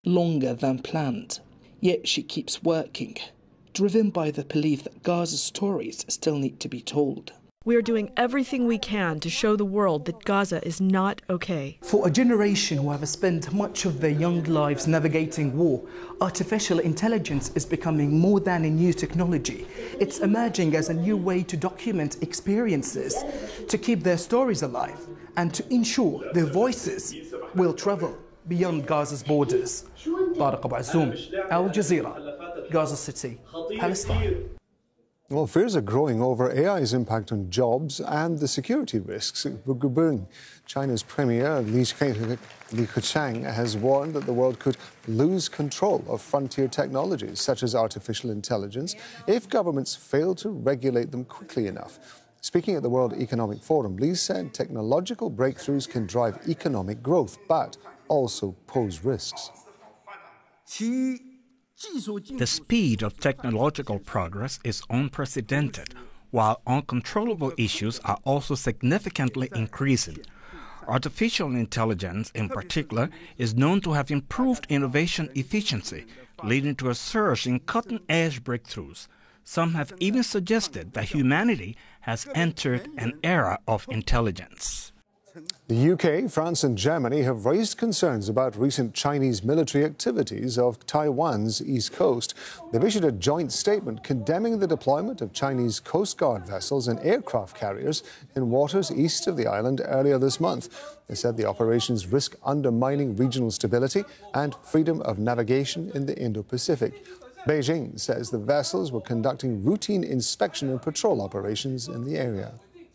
longer than planned. Yet she keeps working, driven by the belief that Gaza's stories still need to be told. We are doing everything we can to show the world that Gaza is not okay. For a generation who have spent much of their young lives navigating war, artificial intelligence is becoming more than a new technology. It's emerging as a new way to document experiences, to keep their stories alive, and to ensure their voices will travel beyond Gaza's borders. Tariq Abu Azzoum, Al Jazeera, Gaza City, Palestine. Well, fears are growing over AI's impact on jobs and the security risks it could bring. China's Premier Li Keqiang has warned that the world could lose control of frontier technologies such as artificial intelligence if governments fail to regulate them quickly enough. Speaking at the World Economic Forum, Li said technological breakthroughs can drive economic growth, but also pose risks. The speed of technological progress is unprecedented, while uncontrollable issues are also significantly increasing. Artificial intelligence, in particular, is known to have improved innovation efficiency, leading to a surge in cutting-edge breakthroughs. Some have even suggested that humanity has entered an era of intelligence. The UK, France and Germany have raised concerns about recent Chinese military activities off Taiwan's east coast. They've issued a joint statement condemning the deployment of Chinese Coast Guard vessels and aircraft carriers in waters east of the island earlier this month. They said the operations risk undermining regional stability and freedom of navigation in the Indo-Pacific. Beijing says the vessels were conducting routine inspection and patrol operations in the area.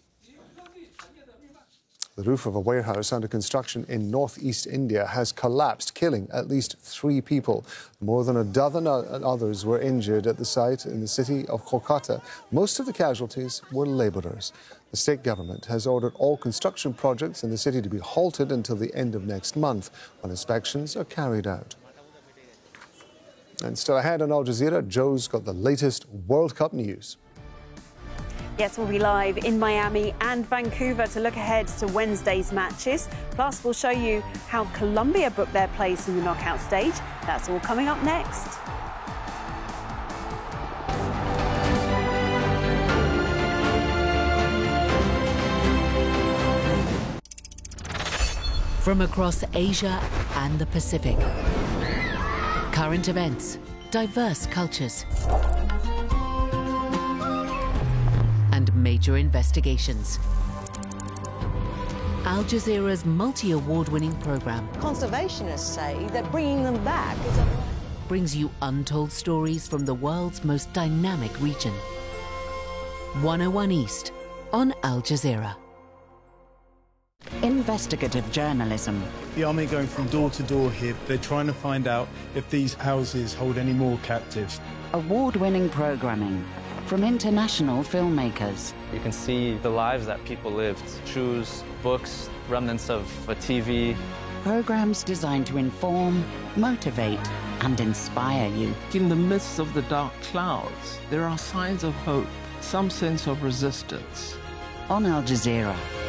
The roof of a warehouse under construction in northeast India has collapsed, killing at least 3 people. More than a dozen others were injured at the site in the city of Kolkata. Most of the casualties were labourers. The state government has ordered all construction projects in the city to be halted until the end of next month, when inspections are carried out. And still ahead on Al Jazeera, Joe's got the latest World Cup news. Yes, we'll be live in Miami and Vancouver to look ahead to Wednesday's matches. Plus, we'll show you how Colombia booked their place in the knockout stage. That's all coming up next. From across Asia and the Pacific. Current events, diverse cultures. Major investigations. Al Jazeera's multi-award-winning program. Conservationists say that bringing them back brings you untold stories from the world's most dynamic region. 101 East on Al Jazeera. Investigative journalism. The army going from door to door here. They're trying to find out if these houses hold any more captives. Award-winning programming from international filmmakers. You can see the lives that people lived. Shoes, books, remnants of a TV. Programs designed to inform, motivate, and inspire you. In the midst of the dark clouds, there are signs of hope, some sense of resistance. On Al Jazeera.